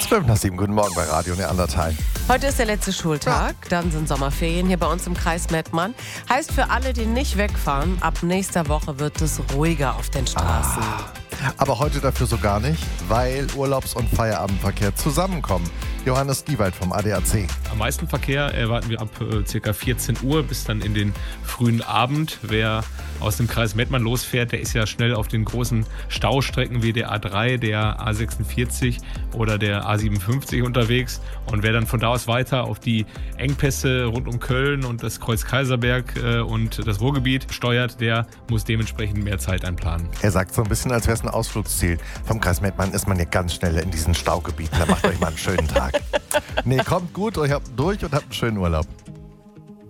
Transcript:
12:07, guten Morgen bei Radio Neandertal. Heute ist der letzte Schultag, dann sind Sommerferien hier bei uns im Kreis Mettmann. Heißt für alle, die nicht wegfahren, ab nächster Woche wird es ruhiger auf den Straßen. Aber heute dafür so gar nicht, weil Urlaubs- und Feierabendverkehr zusammenkommen. Johannes Diewald vom ADAC. Am meisten Verkehr erwarten wir ab ca. 14 Uhr bis dann in den frühen Abend. Wer aus dem Kreis Mettmann losfährt, der ist ja schnell auf den großen Staustrecken wie der A3, der A46 oder der A57 unterwegs. Und wer dann von da aus weiter auf die Engpässe rund um Köln und das Kreuz Kaiserberg und das Ruhrgebiet steuert, der muss dementsprechend mehr Zeit einplanen. Er sagt so ein bisschen, als wäre es ein Ausflugsziel. Vom Kreis Mettmann ist man ja ganz schnell in diesen Staugebieten. Da macht euch mal einen schönen Tag. Nee, kommt gut durch und habt einen schönen Urlaub.